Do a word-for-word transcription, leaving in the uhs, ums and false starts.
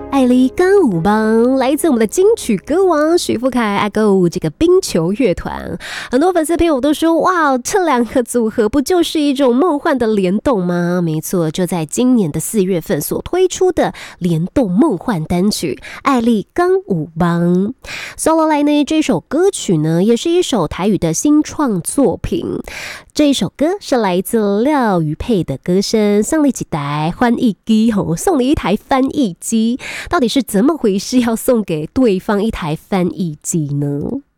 爱丽刚舞帮来自我们的金曲歌王许富凯爱购这个冰球乐团，很多粉丝朋友都说，哇，这两个组合不就是一种梦幻的联动吗？没错，就在今年的四月份所推出的联动梦幻单曲爱丽刚舞帮。接下来呢，这首歌曲呢也是一首台语的新创作品，这一首歌是来自廖瑜佩的歌声，送你几台翻译机，送你一台翻译机，到底是怎么回事？要送给对方一台翻译机呢？